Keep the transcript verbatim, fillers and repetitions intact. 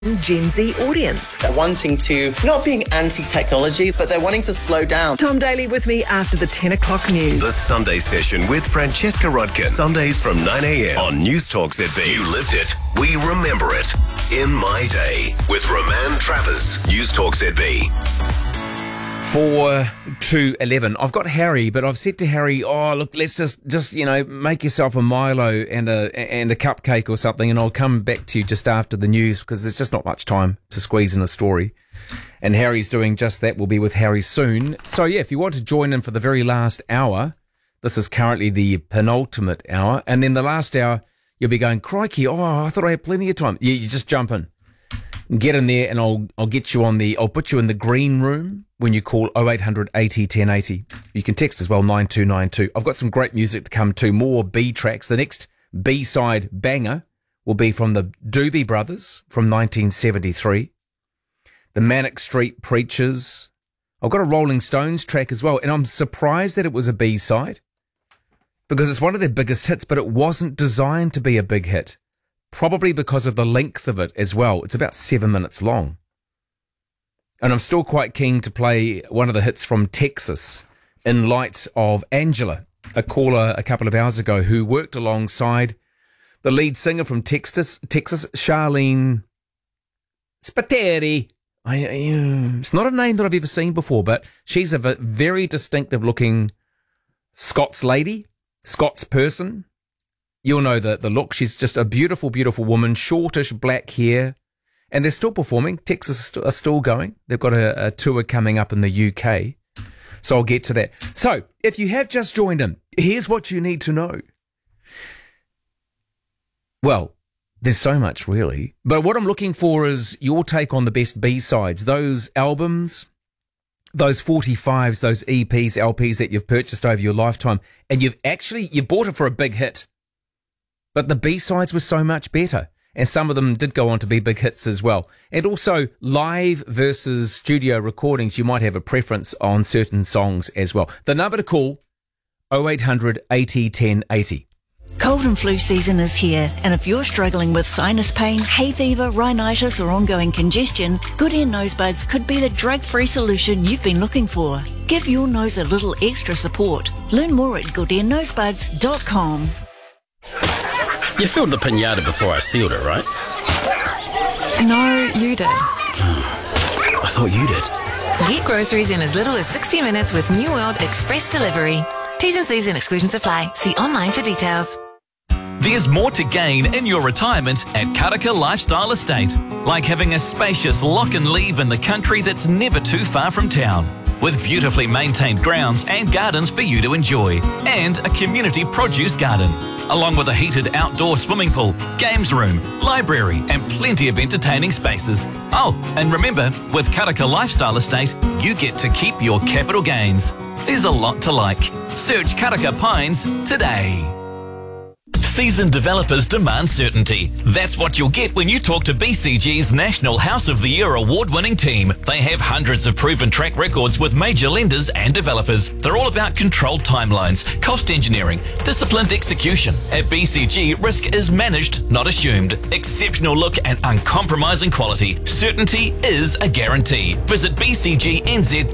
Gen Z audience. They're wanting to, not being anti-technology, but they're wanting to slow down. Tom Daly with me after the ten o'clock news. The Sunday Session with Francesca Rudkin. Sundays from nine a.m. on News Talk Z B. You lived it. We remember it. In My Day with Roman Travers. News Talk Z B. Four to eleven. I've got Harry, but I've said to Harry, "Oh, look, let's just, just you know, make yourself a Milo and a and a cupcake or something, and I'll come back to you just after the news because there's just not much time to squeeze in a story." And Harry's doing just that. We'll be with Harry soon. So yeah, if you want to join in for the very last hour, this is currently the penultimate hour, and then the last hour you'll be going, "Crikey! Oh, I thought I had plenty of time." Yeah, you just jump in. Get in there and I'll I'll get you on the I'll put you in the green room when you call oh eight hundred eighty ten eighty. You can text as well nine two nine two. I've got some great music to come too, more B tracks. The next B-side banger will be from the Doobie Brothers from nineteen seventy-three. The Manic Street Preachers. I've got a Rolling Stones track as well, and I'm surprised that it was a B-side because it's one of their biggest hits, but it wasn't designed to be a big hit. Probably because of the length of it as well. It's about seven minutes long. And I'm still quite keen to play one of the hits from Texas in light of Angela, a caller a couple of hours ago who worked alongside the lead singer from Texas, Texas, Charlene Spiteri. I, I, it's not a name that I've ever seen before, but she's a very distinctive looking Scots lady, Scots person. You'll know the, the look. She's just a beautiful, beautiful woman, shortish black hair. And they're still performing. Texas are, st- are still going. They've got a, a tour coming up in the U K. So I'll get to that. So if you have just joined in, here's what you need to know. Well, there's so much really. But what I'm looking for is your take on the best B-sides. Those albums, those forty-fives, those E Ps, L Ps that you've purchased over your lifetime. And you've actually, you bought it for a big hit. But the B-sides were so much better. And some of them did go on to be big hits as well. And also live versus studio recordings, you might have a preference on certain songs as well. The number to call, oh eight hundred eighty ten eighty. Cold and flu season is here, and if you're struggling with sinus pain, hay fever, rhinitis or ongoing congestion, Good Ear Nosebuds could be the drug-free solution you've been looking for. Give your nose a little extra support. Learn more at good ear nosebuds dot com. You filled the pinata before I sealed it, right? No, you did. I thought you did. Get groceries in as little as sixty minutes with New World Express Delivery. T's and C's and exclusions apply. See online for details. There's more to gain in your retirement at Karaka Lifestyle Estate, like having a spacious lock and leave in the country that's never too far from town, with beautifully maintained grounds and gardens for you to enjoy, and a community produce garden, along with a heated outdoor swimming pool, games room, library, and plenty of entertaining spaces. Oh, and remember, with Karaka Lifestyle Estate, you get to keep your capital gains. There's a lot to like. Search Karaka Pines today. Seasoned developers demand certainty. That's what you'll get when you talk to B C G's National House of the Year award-winning team. They have hundreds of proven track records with major lenders and developers. They're all about controlled timelines, cost engineering, disciplined execution. At B C G, risk is managed, not assumed. Exceptional look and uncompromising quality. Certainty is a guarantee. Visit b c g n z